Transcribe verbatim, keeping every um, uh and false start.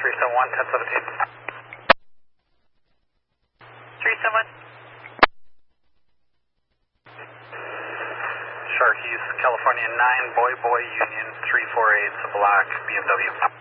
three seven one, ten seventeen. three seven one. Sharkies, California nine, Boy Boy Union three four eight, it's a black B M W.